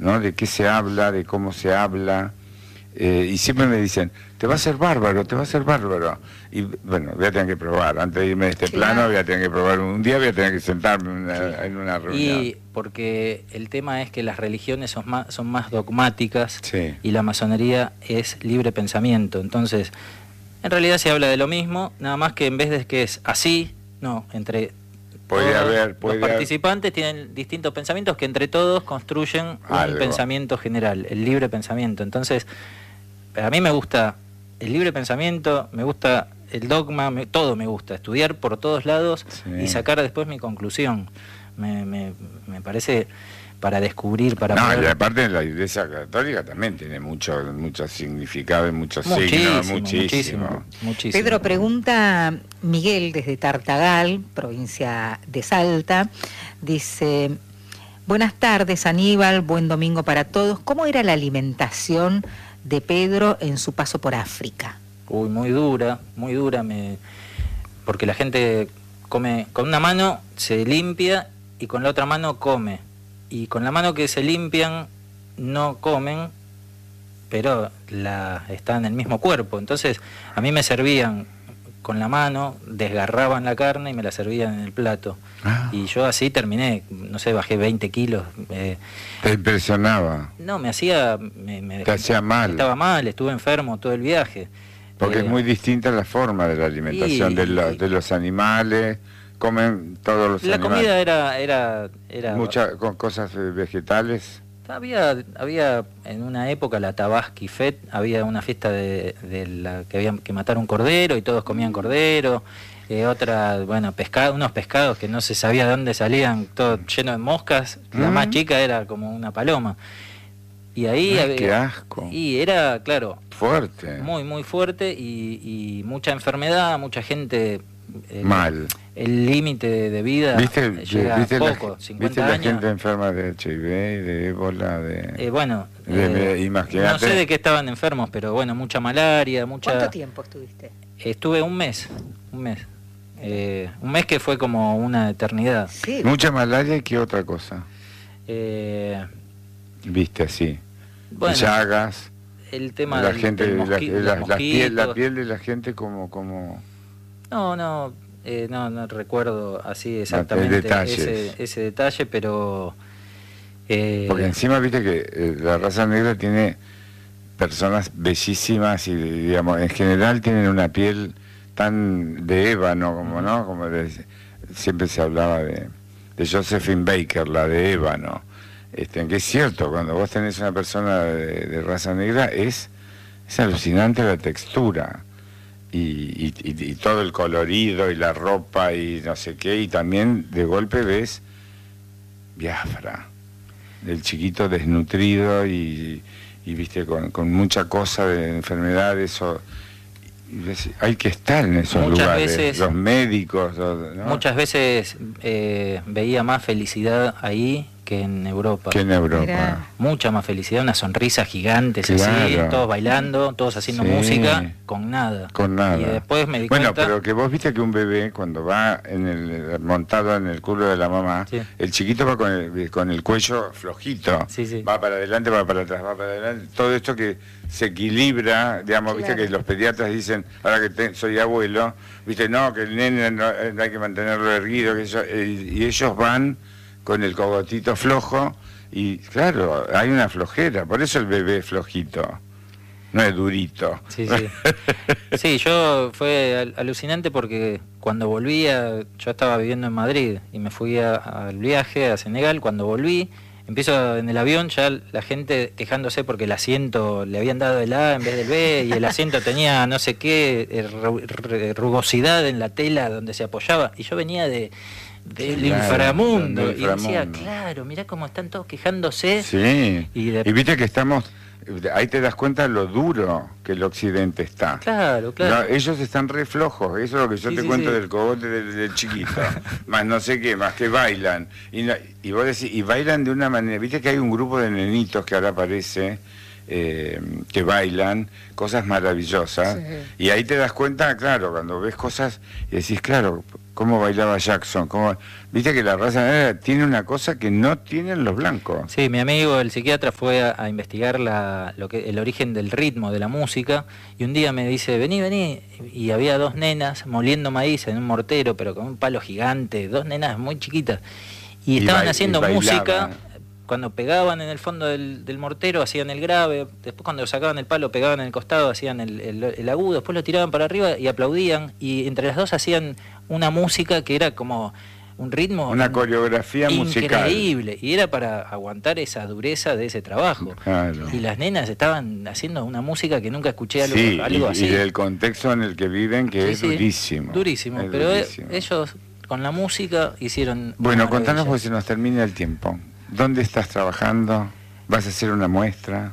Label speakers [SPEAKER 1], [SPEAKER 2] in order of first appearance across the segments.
[SPEAKER 1] ¿no? De qué se habla, de cómo se habla, y siempre me dicen, te va a ser bárbaro, te va a ser bárbaro. Y bueno, voy a tener que probar, antes de irme de este plano voy a tener que probar un día, voy a tener que sentarme en una reunión.
[SPEAKER 2] Y porque el tema es que las religiones son más dogmáticas,
[SPEAKER 1] Sí.
[SPEAKER 2] y la masonería es libre pensamiento. Entonces, en realidad se habla de lo mismo, nada más que en vez de que es así, no, entre los participantes tienen distintos pensamientos que entre todos construyen un pensamiento general, el libre pensamiento. Entonces, a mí me gusta el libre pensamiento, me gusta el dogma, todo me gusta, estudiar por todos lados y sacar después mi conclusión. Me parece para descubrir, para
[SPEAKER 1] poder... y aparte la Iglesia Católica también tiene mucho significado y muchos signos, muchísimo.
[SPEAKER 3] Pedro, pregunta Miguel desde Tartagal, provincia de Salta, dice: buenas tardes, Aníbal, buen domingo para todos. ¿Cómo era la alimentación de Pedro en su paso por África?
[SPEAKER 2] Uy, muy dura, porque la gente come con una mano, se limpia, y con la otra mano come. Y con la mano que se limpian no comen, pero está en el mismo cuerpo. Entonces a mí me servían con la mano, desgarraban la carne y me la servían en el plato. Y yo así terminé, no sé, bajé 20 kilos.
[SPEAKER 1] ¿Te impresionaba?
[SPEAKER 2] No, me hacía...
[SPEAKER 1] ¿Te hacía mal?
[SPEAKER 2] Estaba mal, estuve enfermo todo el viaje.
[SPEAKER 1] Porque es muy distinta la forma de la alimentación de los animales. Comen todos los animales.
[SPEAKER 2] La comida era
[SPEAKER 1] muchas cosas vegetales.
[SPEAKER 2] Había en una época la Tabaski Fet, había una fiesta de la que había que matar un cordero y todos comían cordero. Otra, bueno, unos pescados que no se sabía de dónde salían, todo lleno de moscas. La más chica era como una paloma. Y ahí
[SPEAKER 1] ¡qué asco!
[SPEAKER 2] Y era, claro,
[SPEAKER 1] fuerte.
[SPEAKER 2] Muy, muy fuerte, y mucha enfermedad, mucha gente...
[SPEAKER 1] mal.
[SPEAKER 2] El límite de vida llega a poco, 50
[SPEAKER 1] ¿viste
[SPEAKER 2] años.
[SPEAKER 1] La gente enferma de HIV, de ébola,
[SPEAKER 2] imagínate. No sé de qué estaban enfermos, pero bueno, mucha malaria,
[SPEAKER 3] ¿Cuánto tiempo estuviste?
[SPEAKER 2] Estuve un mes. Un mes que fue como una eternidad.
[SPEAKER 3] Sí.
[SPEAKER 1] Mucha malaria, y qué otra cosa. Viste así. Bueno, llagas.
[SPEAKER 2] El tema
[SPEAKER 1] de la gente, la piel de la gente como...
[SPEAKER 2] No recuerdo así exactamente ese detalle, pero...
[SPEAKER 1] porque encima viste que la raza negra tiene personas bellísimas y, digamos, en general tienen una piel tan de ébano, como, ¿no? Como siempre se hablaba de Josephine Baker, la de ébano. Que es cierto, cuando vos tenés una persona de raza negra, es alucinante la textura. Y todo el colorido y la ropa y no sé qué, y también de golpe ves Biafra, el chiquito desnutrido y viste con mucha cosa de enfermedades, hay que estar en esos lugares, los médicos, ¿no?
[SPEAKER 2] Muchas veces veía más felicidad ahí que en Europa.
[SPEAKER 3] Mirá.
[SPEAKER 2] Mucha más felicidad, una sonrisa gigante, así, todos bailando, todos haciendo música, con nada. Y después me di cuenta...
[SPEAKER 1] Bueno, pero que vos viste que un bebé, cuando va montado en el culo de la mamá, el chiquito va con el cuello flojito, va para adelante, va para atrás, va para adelante, todo esto que se equilibra, digamos, viste que los pediatras dicen, ahora que soy abuelo, viste, no, que el nene no hay que mantenerlo erguido, y ellos van con el cogotito flojo, y claro, hay una flojera, por eso el bebé es flojito, no es durito.
[SPEAKER 2] Sí, fue alucinante porque cuando volvía, yo estaba viviendo en Madrid y me fui al viaje a Senegal. Cuando volví, empiezo en el avión, ya la gente quejándose porque el asiento le habían dado el A en vez del B, y el asiento tenía no sé qué, rugosidad en la tela donde se apoyaba, y yo venía del inframundo, y decía, claro, mirá cómo están todos quejándose.
[SPEAKER 1] Sí, y viste que ahí te das cuenta lo duro que el occidente está.
[SPEAKER 2] Claro.
[SPEAKER 1] No, ellos están re flojos, eso es lo que yo te cuento del cogote del chiquito, más no sé qué, más que bailan. Y vos decís, y bailan de una manera, viste que hay un grupo de nenitos que ahora aparece, que bailan cosas maravillosas, y ahí te das cuenta, claro, cuando ves cosas y decís, claro, cómo bailaba Jackson, viste que la raza negra tiene una cosa que no tienen los blancos.
[SPEAKER 2] Sí, mi amigo el psiquiatra fue a investigar el origen del ritmo de la música, y un día me dice, vení, y había 2 nenas moliendo maíz en un mortero, pero con un palo gigante, 2 nenas muy chiquitas, y estaban haciendo música. Cuando pegaban en el fondo del mortero hacían el grave, después cuando sacaban el palo pegaban en el costado, hacían el agudo, después lo tiraban para arriba y aplaudían, y entre las dos hacían una música que era como un ritmo,
[SPEAKER 1] una coreografía
[SPEAKER 2] increíble,
[SPEAKER 1] musical.
[SPEAKER 2] y era para aguantar esa dureza de ese trabajo.
[SPEAKER 1] Claro.
[SPEAKER 2] Y las nenas estaban haciendo una música que nunca escuché
[SPEAKER 1] algo
[SPEAKER 2] así.
[SPEAKER 1] Y del contexto en el que viven, que es durísimo.
[SPEAKER 2] Durísimo, pero durísimo. Ellos con la música hicieron...
[SPEAKER 1] Bueno, contanos porque se nos termina el tiempo. ¿Dónde estás trabajando? ¿Vas a hacer una muestra?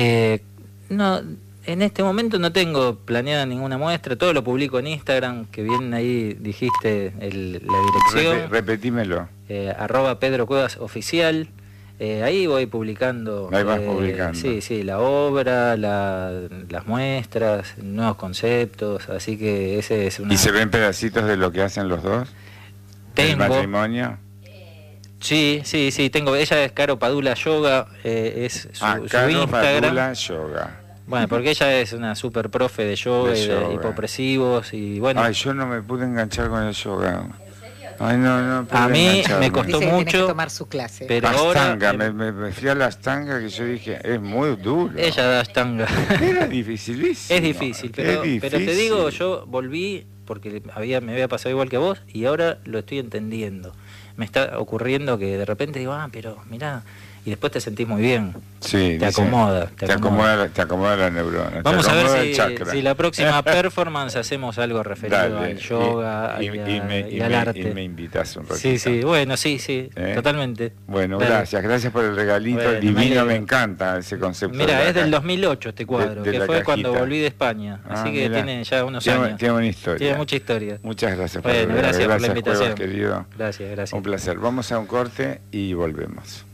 [SPEAKER 2] No, en este momento no tengo planeada ninguna muestra, todo lo publico en Instagram, que bien ahí dijiste la dirección.
[SPEAKER 1] Repetímelo.
[SPEAKER 2] @Pedro Cuevas Oficial. Ahí voy publicando.
[SPEAKER 1] Ahí vas publicando.
[SPEAKER 2] Sí, la obra, las muestras, nuevos conceptos, así que ese es una...
[SPEAKER 1] ¿Y se ven pedacitos de lo que hacen los dos? ¿El matrimonio?
[SPEAKER 2] Sí, tengo. Ella es Caro Padula Yoga, es su
[SPEAKER 1] Caro
[SPEAKER 2] Instagram.
[SPEAKER 1] Padula Yoga.
[SPEAKER 2] Bueno, porque ella es una super profe de yoga y de hipopresivos, y bueno.
[SPEAKER 1] Ay, yo no me pude enganchar con el yoga. Ay, no
[SPEAKER 2] a mí me costó mucho
[SPEAKER 3] que tomar su clase.
[SPEAKER 2] Pero
[SPEAKER 1] Ashtanga,
[SPEAKER 2] ahora
[SPEAKER 1] me fui a la Ashtanga, que yo dije, es muy duro.
[SPEAKER 2] Ella da Ashtanga.
[SPEAKER 1] Era dificilísimo.
[SPEAKER 2] Es difícil, pero te digo, yo volví porque me había pasado igual que vos, y ahora lo estoy entendiendo. Me está ocurriendo que de repente digo, pero mirá, y después te sentís muy bien.
[SPEAKER 1] Sí,
[SPEAKER 2] te acomoda.
[SPEAKER 1] Te acomoda la neurona.
[SPEAKER 2] Vamos a ver si la próxima performance hacemos algo referido al yoga y al arte.
[SPEAKER 1] Y me invitas un ratito.
[SPEAKER 2] Sí, bueno, sí, totalmente.
[SPEAKER 1] Bueno, gracias por el regalito, divino, me encanta ese concepto.
[SPEAKER 2] Mira, es del 2008 este cuadro, que fue cuando volví de España, así que tiene ya unos años.
[SPEAKER 1] Tiene una historia.
[SPEAKER 2] Tiene mucha historia.
[SPEAKER 1] Muchas gracias
[SPEAKER 2] por la invitación.
[SPEAKER 1] Cuevas, querido.
[SPEAKER 2] Gracias.
[SPEAKER 1] Un placer. Vamos a un corte y volvemos.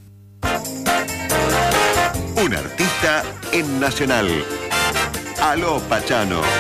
[SPEAKER 4] Un artista en Nacional. Aló Pachano.